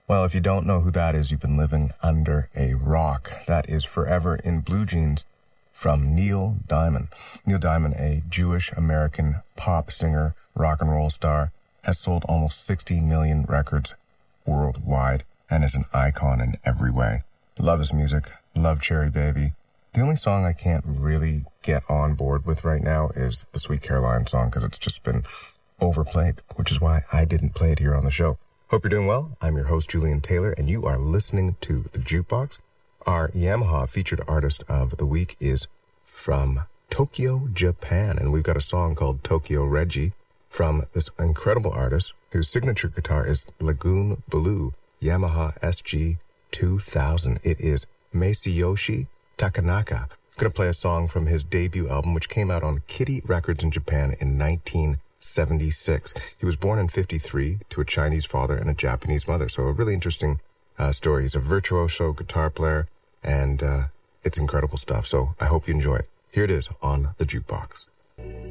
Well, if you don't know who that is, you've been living under a rock. That is Forever in Blue Jeans from Neil Diamond. Neil Diamond, a Jewish-American pop singer, rock and roll star, has sold almost 60 million records worldwide and is an icon in every way. Love his music, love Cherry Baby. The only song I can't really get on board with right now is the Sweet Caroline song because it's just been overplayed, which is why I didn't play it here on the show. Hope you're doing well. I'm your host, Julian Taylor, and you are listening to The Jukebox. Our Yamaha featured artist of the week is from Tokyo, Japan, and we've got a song called Tokyo Reggie from this incredible artist whose signature guitar is Lagoon Blue Yamaha SG 2000. It is Masayoshi Takanaka. I'm going to play a song from his debut album, which came out on Kitty Records in Japan in 1976. He was born in 1953 to a Chinese father and a Japanese mother, so a really interesting story. He's a virtuoso guitar player, and it's incredible stuff, so I hope you enjoy it. Here it is on The Jukebox.